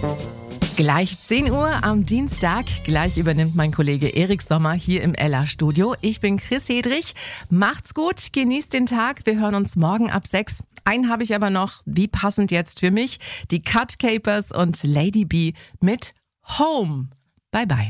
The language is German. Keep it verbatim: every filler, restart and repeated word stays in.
Gleich zehn Uhr am Dienstag. Gleich übernimmt mein Kollege Erik Sommer hier im Ella-Studio. Ich bin Chris Hedrich. Macht's gut, genießt den Tag. Wir hören uns morgen ab sechs. Einen habe ich aber noch, wie passend jetzt für mich. Die Cut Capers und Lady B mit Home. Bye bye.